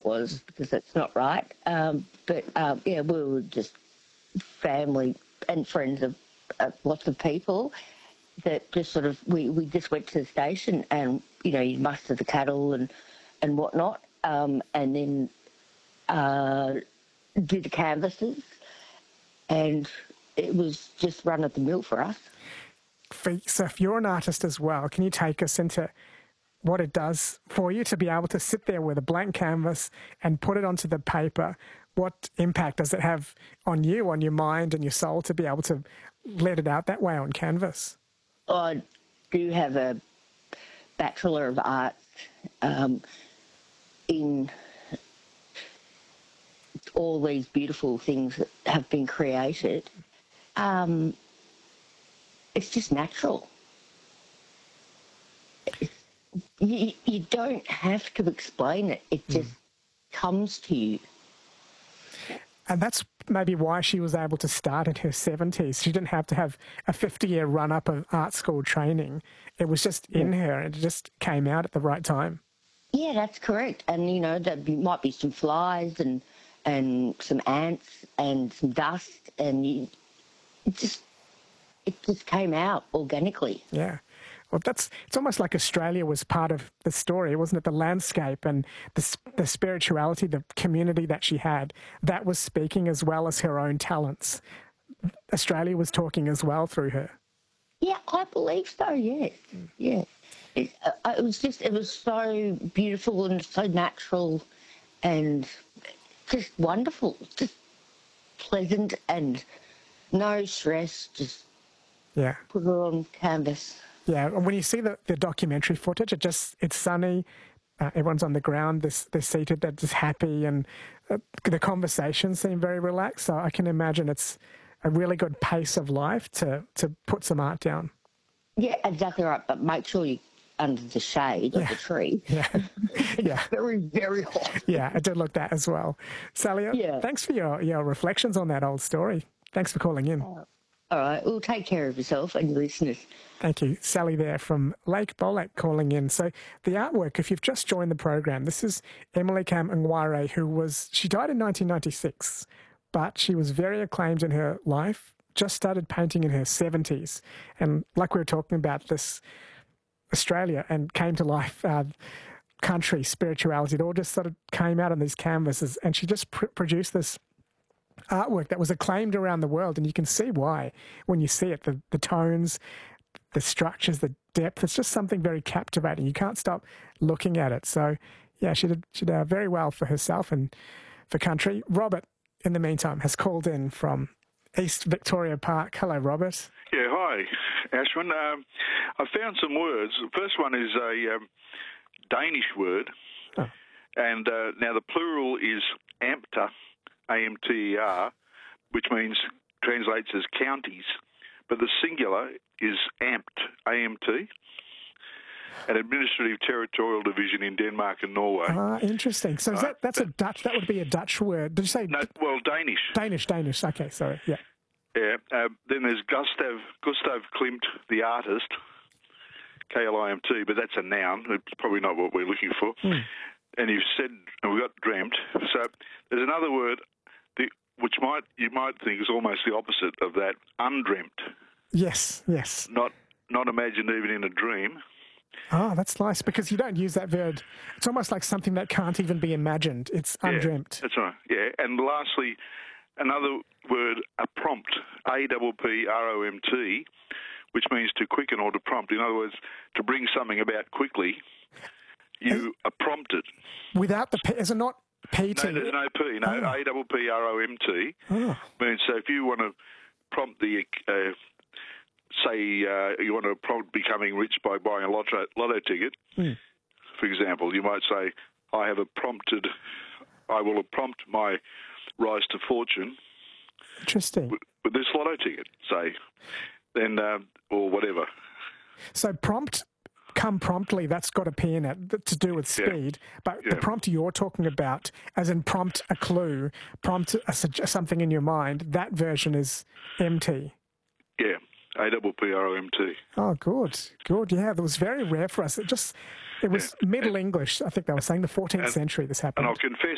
was because that's not right. We were just family and friends of lots of people that just sort of, we just went to the station and, you muster the cattle and whatnot, and then do the canvases, and it was just run of the mill for us. So if you're an artist as well, can you take us into what it does for you to be able to sit there with a blank canvas and put it onto the paper? What impact does it have on you, on your mind and your soul, to be able to let it out that way on canvas? I do have a Bachelor of Arts in all these beautiful things that have been created. It's just natural. You don't have to explain it. It just comes to you. And that's maybe why she was able to start in her 70s. She didn't have to have a 50-year run-up of art school training. It was just in her, and it just came out at the right time. Yeah, that's correct. And, there might be some flies and some ants and some dust, and it just came out organically. Yeah. Well, it's almost like Australia was part of the story, wasn't it? The landscape and the spirituality, the community that she had, that was speaking as well as her own talents. Australia was talking as well through her. Yeah, I believe so, yes. Yeah. It was so beautiful and so natural and just wonderful, just pleasant and no stress, just put it on canvas. Yeah, and when you see the documentary footage, it's sunny, everyone's on the ground, they're seated, they're just happy, and the conversations seem very relaxed. So I can imagine it's a really good pace of life to put some art down. Yeah, exactly right, but make sure you're under the shade of the tree. Yeah, it's very, very hot. Yeah, I did look that as well. Sally, thanks for your reflections on that old story. Thanks for calling in. All right, well, take care of yourself and your listeners. Thank you. Sally there from Lake Bolac calling in. So the artwork, if you've just joined the program, this is Emily Kam Ngware, she died in 1996, but she was very acclaimed in her life, just started painting in her 70s. And like we were talking about, this Australia and came to life, country, spirituality, it all just sort of came out on these canvases, and she just produced this artwork that was acclaimed around the world, and you can see why when you see it, the tones, the structures, the depth. It's just something very captivating. You can't stop looking at it. So, yeah, she did very well for herself and for country. Robert, in the meantime, has called in from East Victoria Park. Hello, Robert. Yeah, hi, Ashwin. I found some words. The first one is a Danish word, and now the plural is Amter, A-M-T-E-R, which translates as counties, but the singular is Amt, A-M-T, an administrative territorial division in Denmark and Norway. Ah, interesting. So that's a Dutch. That would be a Dutch word. Did you say? No, well, Danish. Danish. Okay, sorry. Yeah. Yeah. Then there's Gustav Klimt, the artist, K-L-I-M-T, but that's a noun. It's probably not what we're looking for. And you've said, and we got dreamt. So there's another word which you might think is almost the opposite of that, undreamt. Yes. Not imagined even in a dream. Oh, that's nice, because you don't use that word. It's almost like something that can't even be imagined. It's undreamt. That's right, yeah. And lastly, another word, prompt, A-P-P-R-O-M-T, which means to quicken or to prompt. In other words, to bring something about quickly, you are prompted. Without the P, is it not P-T? No, there's no P, no, A-P-P-R-O-M-T. Means so if you want to prompt say you want to prompt becoming rich by buying a lotto ticket, for example, you might say, I will prompt my rise to fortune. Interesting. With this lotto ticket, say, then, or whatever. So come promptly, that's got a P in it to do with speed. But the prompt you're talking about, as in prompt a clue, prompt something in your mind, that version is MT. Yeah, A-P-P-R-O-M-T. Oh, good. Yeah, that was very rare for us. It was Middle English, I think they were saying, the 14th century this happened. And I'll confess